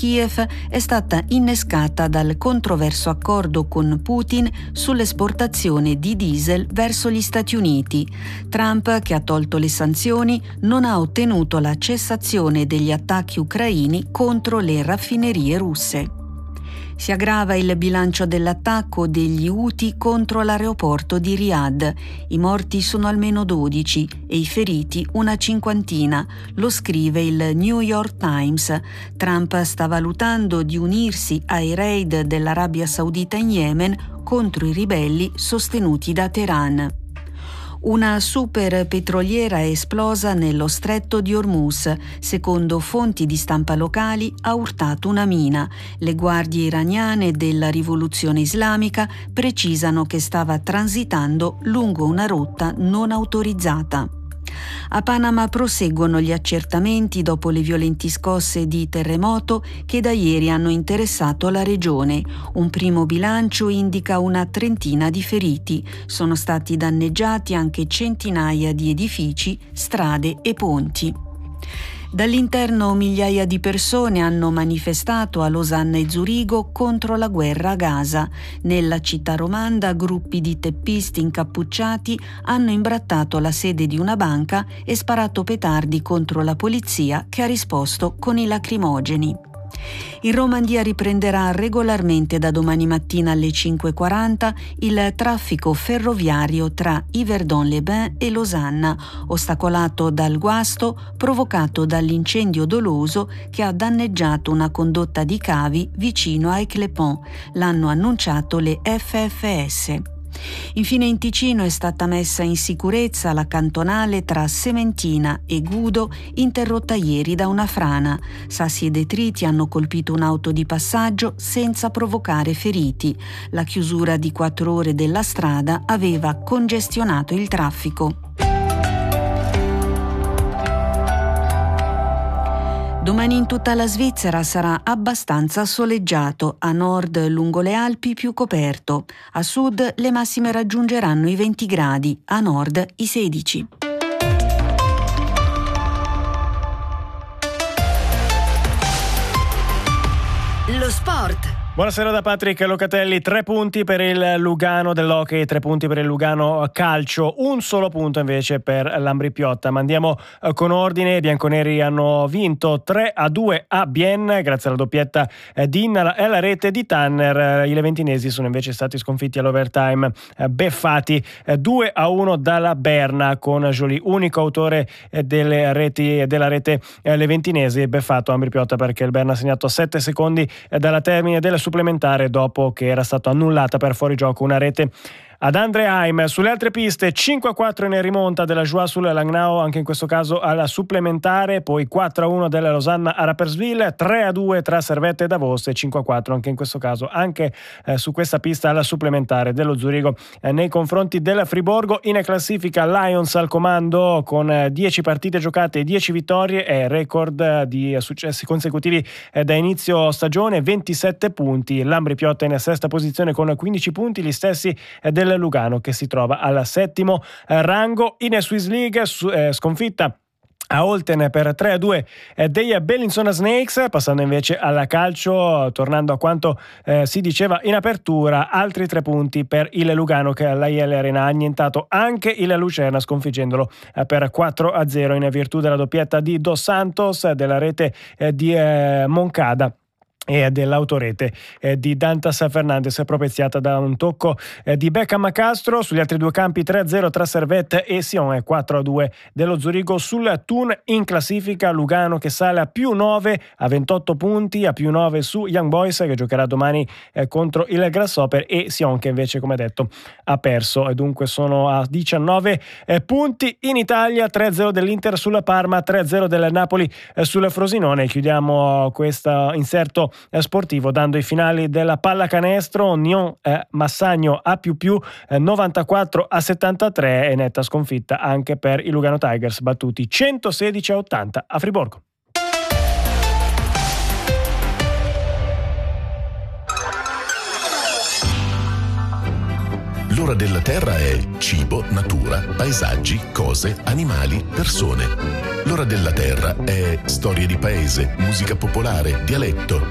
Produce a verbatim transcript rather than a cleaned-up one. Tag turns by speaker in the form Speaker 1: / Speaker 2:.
Speaker 1: Kiev è stata innescata dal controverso accordo con Putin sull'esportazione di diesel verso gli Stati Uniti. Trump, che ha tolto le sanzioni, non ha ottenuto la cessazione degli attacchi ucraini contro le raffinerie russe. Si aggrava il bilancio dell'attacco degli Houthi contro l'aeroporto di Riyadh. I morti sono almeno dodici e i feriti una cinquantina, lo scrive il New York Times. Trump sta valutando di unirsi ai raid dell'Arabia Saudita in Yemen contro i ribelli sostenuti da Teheran. Una super petroliera è esplosa nello stretto di Hormuz. Secondo fonti di stampa locali, ha urtato una mina. Le guardie iraniane della rivoluzione islamica precisano che stava transitando lungo una rotta non autorizzata. A Panama proseguono gli accertamenti dopo le violenti scosse di terremoto che da ieri hanno interessato la regione. Un primo bilancio indica una trentina di feriti. Sono stati danneggiati anche centinaia di edifici, strade e ponti. Dall'interno migliaia di persone hanno manifestato a Losanna e Zurigo contro la guerra a Gaza. Nella città romanda gruppi di teppisti incappucciati hanno imbrattato la sede di una banca e sparato petardi contro la polizia, che ha risposto con i lacrimogeni. In Romandia riprenderà regolarmente da domani mattina alle cinque e quaranta il traffico ferroviario tra Yverdon-les-Bains e Losanna, ostacolato dal guasto provocato dall'incendio doloso che ha danneggiato una condotta di cavi vicino a Eclepont. L'hanno annunciato le F F S. Infine in Ticino è stata messa in sicurezza la cantonale tra Sementina e Gudo, interrotta ieri da una frana. Sassi e detriti hanno colpito un'auto di passaggio senza provocare feriti. La chiusura di quattro ore della strada aveva congestionato il traffico. Domani in tutta la Svizzera sarà abbastanza soleggiato, a nord lungo le Alpi più coperto, a sud le massime raggiungeranno i venti gradi, a nord i sedici.
Speaker 2: Lo sport.
Speaker 3: Buonasera da Patrick Locatelli. Tre punti per il Lugano dell'hockey, tre punti per il Lugano calcio, un solo punto invece per l'Ambri Piotta. Ma andiamo con ordine. I bianconeri hanno vinto tre a due a Bienne grazie alla doppietta di Innala e alla rete di Tanner. I leventinesi sono invece stati sconfitti all'overtime, beffati due a uno dalla Berna, con Joly unico autore delle reti della rete leventinese. Beffato Ambri Piotta perché il Berna ha segnato a sette secondi dalla termine della supplementare dopo che era stata annullata per fuorigioco una rete ad Andreheim. Sulle altre piste cinque a quattro in rimonta della Joie sul Langnau, anche in questo caso alla supplementare, poi quattro a uno della Losanna a Rapperswil, tre a due tra Servette e Davos e cinque a quattro anche in questo caso anche eh, su questa pista alla supplementare dello Zurigo eh, nei confronti del Friburgo. In classifica Lions al comando con eh, dieci partite giocate e dieci vittorie e record eh, di successi consecutivi eh, da inizio stagione, ventisette punti. L'Ambri Piotta in sesta posizione con quindici punti, gli stessi eh, del Lugano che si trova al settimo eh, rango. In Swiss League su, eh, sconfitta a Olten per tre a due eh, dei Bellinzona Snakes. Passando invece al calcio, tornando a quanto eh, si diceva in apertura, altri tre punti per il Lugano che all'A I L Arena ha annientato anche il Lucerna, sconfiggendolo eh, per quattro a zero in virtù della doppietta di Dos Santos, della rete eh, di eh, Moncada e dell'autorete eh, di Dantas Fernandez, propeziata da un tocco eh, di Beckham Castro. Sugli altri due campi tre a zero tra Servette e Sion e quattro a due dello Zurigo sul Thun. In classifica Lugano che sale a più nove a ventotto punti, a più nove su Young Boys che giocherà domani eh, contro il Grasshopper, e Sion che invece, come detto, ha perso e dunque sono a diciannove eh, punti. In Italia tre a zero dell'Inter sulla Parma, tre a zero del Napoli eh, sul Frosinone. Chiudiamo questo inserto sportivo dando i finali della pallacanestro. Nyon eh, Massagno a più più eh, novantaquattro a settantatré e netta sconfitta anche per i Lugano Tigers, battuti centosedici a ottanta a Friburgo.
Speaker 4: L'ora della terra è cibo, natura, paesaggi, cose, animali, persone. L'ora della terra è storie di paese, musica popolare, dialetto,